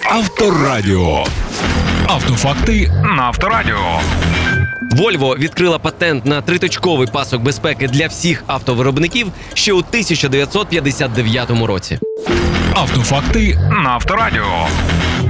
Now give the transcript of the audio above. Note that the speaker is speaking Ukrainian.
Авторадіо. Автофакти на Авторадіо. Volvo відкрила патент на триточковий пасок безпеки для всіх автовиробників ще у 1959 році. Автофакти на Авторадіо.